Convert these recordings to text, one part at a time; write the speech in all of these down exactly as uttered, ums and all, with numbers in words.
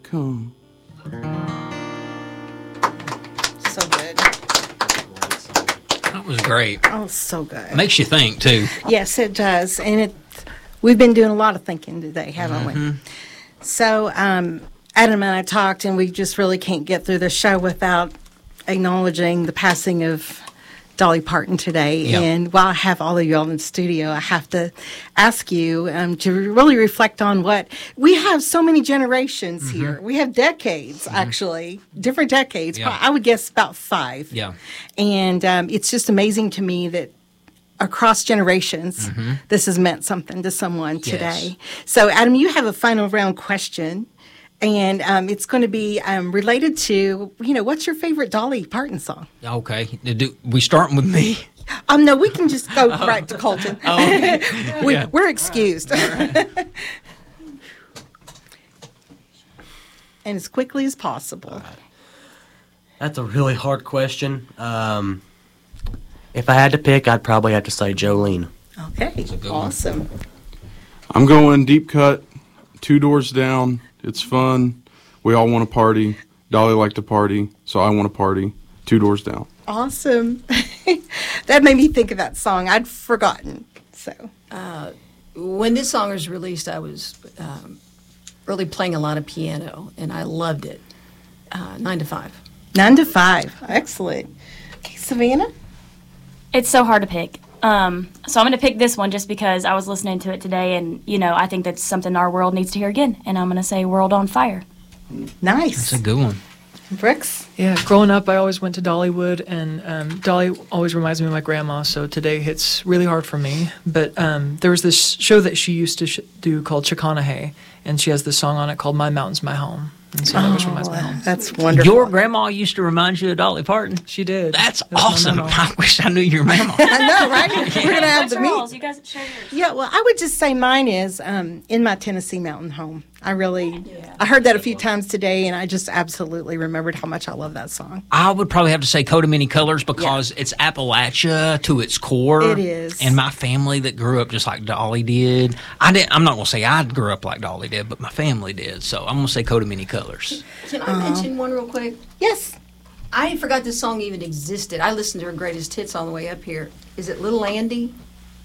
come. So good. That was great. Oh, so good. Makes you think, too. Yes, it does. And it, we've been doing a lot of thinking today, haven't Mm-hmm. we? So, um, Adam and I talked, and we just really can't get through the show without acknowledging the passing of Dolly Parton today. Yep. And while I have all of you all in the studio, I have to ask you um, to really reflect on what we have so many generations Mm-hmm. here. We have decades, actually, different decades. Yeah. I would guess about five. Yeah. And um, it's just amazing to me that across generations, this has meant something to someone today. So, Adam, you have a final round question. And um, it's going to be um, related to, you know, what's your favorite Dolly Parton song? Okay. Do, we starting with me? Um, no, we can just go right to Colton. Oh, okay. we, Yeah. We're excused. And as quickly as possible. That's a really hard question. Um, if I had to pick, I'd probably have to say Jolene. Okay, a good one. awesome. I'm going Deep Cut, Two Doors Down. It's fun. We all want to party. Dolly liked to party, so I want to party. Two Doors Down. Awesome. That made me think of that song. I'd forgotten. So, When this song was released, I was um, really playing a lot of piano, and I loved it. Uh, nine to five. nine to five. Excellent. Okay, Savannah? It's so hard to pick. Um, so I'm going to pick this one just because I was listening to it today, and, you know, I think that's something our world needs to hear again. And I'm going to say World on Fire. Nice. That's a good one. Brooks? Yeah, growing up, I always went to Dollywood, and um, Dolly always reminds me of my grandma, so today hits really hard for me. But um, there was this show that she used to sh- do called Chickanahay, and she has this song on it called My Mountain's My Home. And so that always reminds me of home. That's wonderful. Your grandma used to remind you of Dolly Parton? She did. That's That was my awesome. mama. I wish I knew your mama. I know, right? We're going to have What's the meet. yours? You guys share yours. Yeah, well, I would just say mine is um, In My Tennessee Mountain Home. I really, I heard that a few times today, and I just absolutely remembered how much I love that song. I would probably have to say Coat of Many Colors because it's Appalachia to its core. It is. And my family that grew up just like Dolly did. I didn't, I'm not going to say I grew up like Dolly did, but my family did. So I'm going to say Coat of Many Colors. Can I mention one real quick? Yes. I forgot this song even existed. I listened to her greatest hits on the way up here. Is it Little Andy?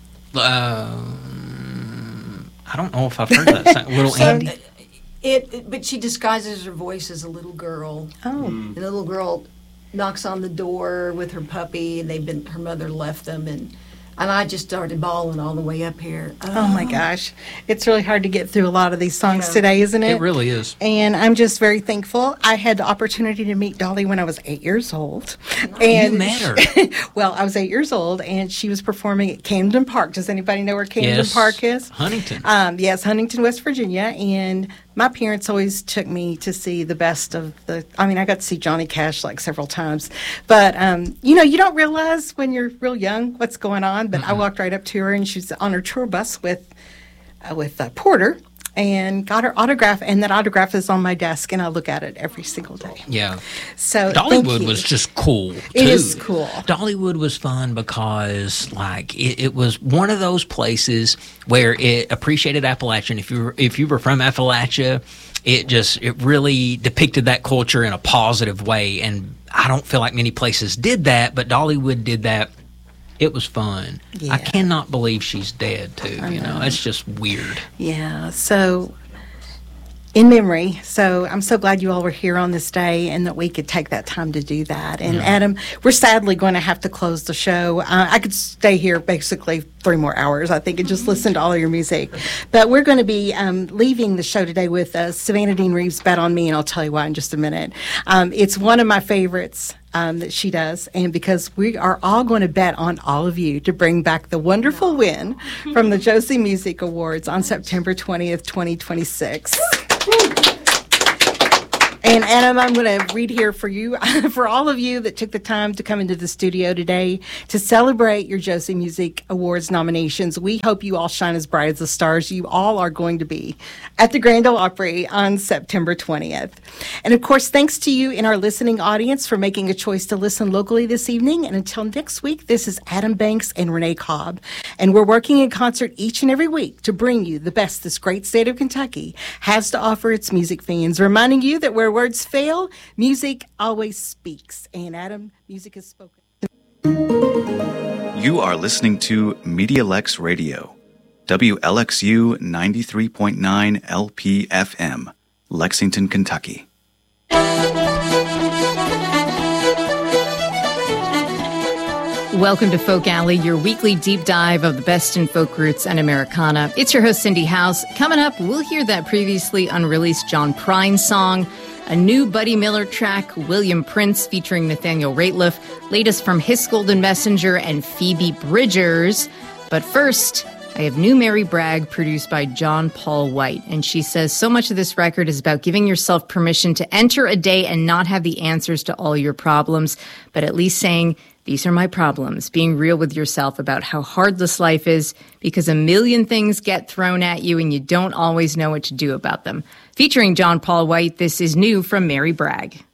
Um, I don't know if I've heard that song. Little Andy. It, it, but she disguises her voice as a little girl. Oh. And the little girl knocks on the door with her puppy, and they've been her mother left them, and and I just started bawling all the way up here. Oh, my gosh. It's really hard to get through a lot of these songs Yeah. today, isn't it? It really is. And I'm just very thankful. I had the opportunity to meet Dolly when I was eight years old. And You met her. well, I was eight years old, and she was performing at Camden Park. Does anybody know where Camden Yes. Park is? Huntington. Um, yes, Huntington, West Virginia. And my parents always took me to see the best of the, I mean, I got to see Johnny Cash like several times. But, um, you know, you don't realize when you're real young what's going on. But I walked right up to her, and she was on her tour bus with, uh, with uh, Porter, and got her autograph. And that autograph is on my desk, and I look at it every single day. Yeah. So thank Dollywood you. was just cool, too. It is cool. Dollywood was fun because, like, it, it was one of those places where it appreciated Appalachia. And if you were, if you were from Appalachia, it just it really depicted that culture in a positive way. And I don't feel like many places did that, but Dollywood did that. It was fun. Yeah. I cannot believe she's dead, too. You know, it's just weird. Yeah, so in memory. So I'm so glad you all were here on this day and that we could take that time to do that. And Adam, we're sadly going to have to close the show. Uh, I could stay here basically three more hours, I think, and just listen to all your music. But we're going to be um, leaving the show today with uh, Savannah Dean Reeves' Bet on Me, and I'll tell you why in just a minute. Um, it's one of my favorites. Um, that she does, and because we are all going to bet on all of you to bring back the wonderful win from the Josie Music Awards on September twentieth, twenty twenty-six. And Adam, I'm going to read here for you, for all of you that took the time to come into the studio today to celebrate your Josie Music Awards nominations. We hope you all shine as bright as the stars you all are going to be at the Grand Ole Opry on September twentieth. And of course, thanks to you in our listening audience for making a choice to listen locally this evening. And until next week, this is Adam Banks and Renee Cobb. And we're working in concert each and every week to bring you the best this great state of Kentucky has to offer its music fans, reminding you that where words fail, music always speaks. And Adam, music is spoken. You are listening to Media Lex Radio, W L X U ninety-three point nine L P F M, Lexington, Kentucky. Welcome to Folk Alley, your weekly deep dive of the best in folk roots and Americana. It's your host, Cindy House. Coming up, we'll hear that previously unreleased John Prine song, a new Buddy Miller track, William Prince featuring Nathaniel Rateliff, latest from Hiss Golden Messenger and Phoebe Bridgers. But first, I have New Mary Bragg, produced by John Paul White. And she says so much of this record is about giving yourself permission to enter a day and not have the answers to all your problems, but at least saying, these are my problems, being real with yourself about how hard this life is because a million things get thrown at you and you don't always know what to do about them. Featuring John Paul White, this is new from Mary Bragg.